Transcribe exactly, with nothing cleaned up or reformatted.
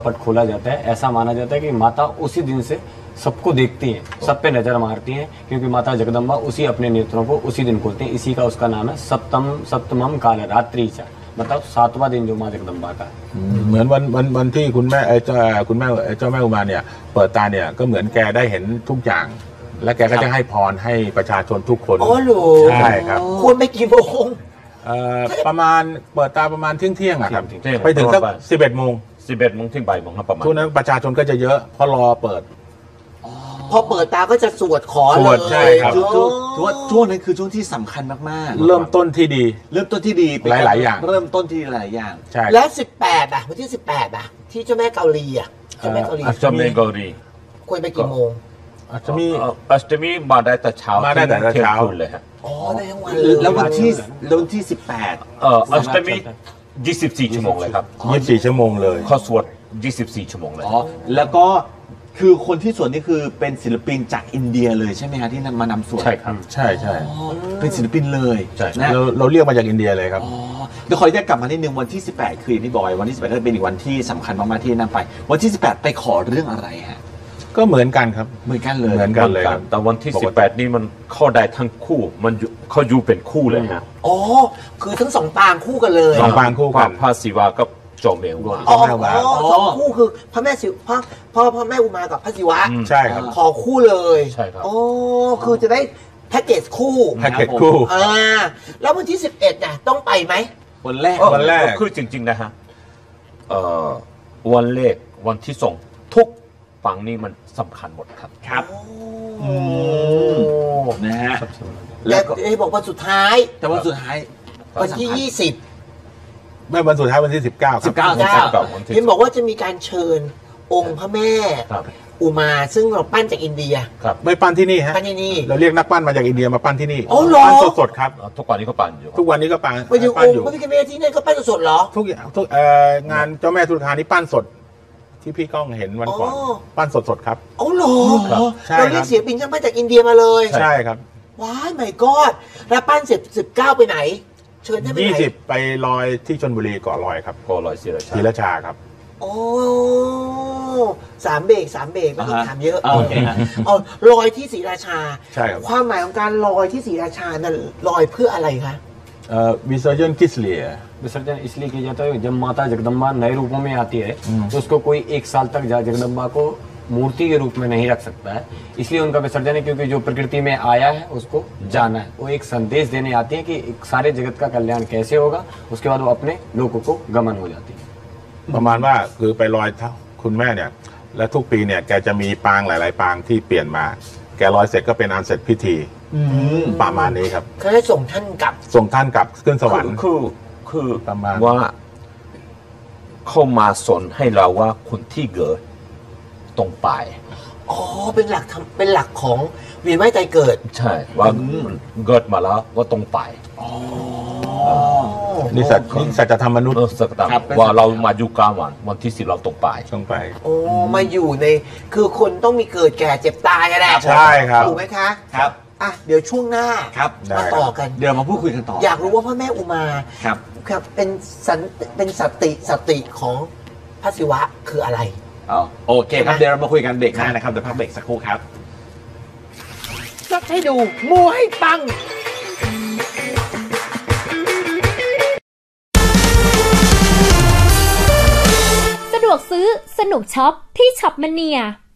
पट खोला जाता है। ऐसा माना जाता है कि माता उसी दिन से सबको देखती हैं, सब पे नजर मारती हैं, क्योंकि माता जगदम्बा उसी अपने नेत्रों को उसी दिन खोलती हैं। इसी का उसका नाम है सप्तम सप्तमम काल रात्रि चा, मतलब सातवां दिन जो माँ जगदम्बा का เหมือนวันวันวันที่คุณแม่ไอ้เจ้าคุณแม่เจ้าแม่อุมาเนี่ยเปิดตาเนี่ยก็เหมือนแกได้เห็นทุกอย่างและแกก็จะให้พรให้ประชาชนทุกคนอ๋อเหรอใช่ครับควรไปกี่โมงเอ่อประมาณเปิดตาประมาณเที่ยงเที่ยงอะครับไปถึงสักสิบเอ็ดโมงสิบเอ็ดโมงถึงบ่ายโมงครับประมาณช่วงนั้นประชาชนก็จะเยอะเพราะรอเปิดพอเปิดตาก็จะสวดขอเลยใช่ครับช่วงช่วงนั้นคือช่วงที่สำคัญมากๆเริ่มต้นที่ดีเริ่มต้นที่ดีหลายๆอย่างเริ่มต้นที่หลายอย่างใช่และสิบแปดอ่ะวันที่สิบแปดอ่ะที่เจ้าแม่เกาหลีอ่ะเจ้าแม่เกาหลีเจ้าแม่เกาหลีควรไปกี่โมงอาจจะมีอาจจะมีมาได้แต่เช้ามาได้แต่เช้าเลยฮะอ๋อได้ทั้งวันแล้ววันที่วันที่สิบแปดเอ่ออาจจะมียี่สิบสี่ชั่วโมงเลยครับยี่สิบสี่ชั่วโมงเลยข้อสวดยี่สิบสี่ชั่วโมงเลยอ๋อแล้วก็คือคนที่สวดนี่คือเป็นศิลปินจากอินเดียเลยใช่ไหมฮะที่มานำสวดใช่ครับใช่ใช่เป็นศิลปินเลยใช่เราเราเรียกมาจากอินเดียเลยครับเดี๋ยวขออนุญาตกลับมานิดนึงวันที่สิบแปดคือที่บอกวันที่สิบแปดก็เป็นอีกวันที่สำคัญมากๆที่นั่นไปวันที่สิบแปดไปขอเรื่องอะไรฮะก็เหมือนกันครับเหมือนกันเลยเหมือนกันเลยแต่วันที่สิบแปดนี่มันเข้าได้ทั้งคู่มันเขาอยู่เป็นคู่เลยฮะอ๋อคือทั้งสองปางคู่กันเลยสองปางคู่กันพระศิวะกับเจ้าแม่อุมาอ๋อสองคู่คือพระแม่ศิวะพ่อพ่อแม่อุมากับพระศิวะใช่ครับขอคู่เลยใช่ครับอ๋อคือจะได้แพ็กเกจคู่แพ็กเกจคู่อ่าแล้ววันที่สิบเอ็ดน่ะต้องไปไหมวันแรกวันแรกคือจริงๆนะฮะเอ่อวันแรกวันที่สองทุกฝั่งนี้มันสำคัญหมดครับครับนะฮะแล้วไอ้บอกวันสุดท้ายแต่วันสุดท้ายวันที่ยี่สิบไม่วันสุดท้ายวันที่สิบเก้าสิบเก้าเห็นบอกว่าจะมีการเชิญองค์พระแม่อุมาซึ่งเราปั้นจากอินเดียครับไม่ปั้นที่นี่ฮะปั้นที่นี่เราเรียกนักปั้นมาจากอินเดียมาปั้นที่นี่ปั้นสดๆครับทุกวันนี้ก็ปั้นอยู่ทุกวันนี้ก็ปั้นปั้นอยู่องค์พระพิฆเนศที่นั่นก็ปั้นสดๆเหรอทุกอย่างทุกงานเจ้าแม่ทุลคานี่ปั้นสดที่พี่ก้องเห็นวันก่อนปั้นสดๆครับอ๋อเหรอเราเรียกเสียปินช่างปั้นจากอินเดียมาเลยใช่ครับว้ายไม่กอดแล้วปั้นเสร็จสิบเก้าไปไหนเชิญท่านไปไหนยี่สิบไปลอยที่ชลบุรีเกาะลอยครับเกาะลอยศรีราชาศรีราชาครับโอ้สามเบรกสามเบรกไม่ต้องถามเยอะโอเคเอาลอยที่ศรีราชาใช่ครับความหมายของการลอยที่ศรีราชานั้นลอยเพื่ออะไรคะ विसर्जन किस लिए विसर्जन इसलिए किया जाता है जब माता जगदम्बा नए रूपों में आती है तो उसको कोई एक साल तक जगदम्बा को मूर्ति के रूप में नहीं रख सकता है, इसलिए उनका विसर्जन है क्योंकि जो प्रकृति में आया है उसको जाना है। वो एक संदेश देने आती है कि सारे जगत का कल्याण कैसे होगा, उसके बाद वो अपने लोगों को गमन हो जाती है। ประมาณว่าคือไปลอยเท้าคุณแม่เนี่ยและทุกปีเนี่ยแกจะมีปางหลายๆปางที่เปลี่ยนมาแกลอยเสร็จก็เป็นอันเสร็จพิธีประมาณนี้ครับเขาได้ส่งท่านกลับส่งท่านกลับขึ้นสวรรค์คือคือประมาณว่าเข้ามาสอนให้เราว่าคนที่เกิดตรงไปอ๋อเป็นหลักเป็นหลักของเวียนว่ายตายเกิดใช่ว่าเกิดมาแล้วว่าตรงไปนี่สัจนี่สัจธรรมมนุษย์สัจธรรมว่าเรามาอยู่กลางวันวันที่สิบเราตรงไปตรงไปโอ้มาอยู่ในคือคนต้องมีเกิดแก่เจ็บตายกันแหละใช่ครับถูกไหมคะครับอ่ะเดี๋ยวช่วงหน้าครับมาต่อกันเดี๋ยวมาพูดคุยกันต่ออยากรู้ว่าพ่อแม่อุมาครับครับเป็นสันเป็นสติสติของพระศิวะคืออะไรอ๋อโอเคครับเดี๋ยวเรามาคุยกันเบรกหน้านะครับเดี๋ยวพักเบรกสักครู่ครับจัดให้ดูมูให้ปังสะดวกซื้อสนุกช็อปที่ช็อปมเนีย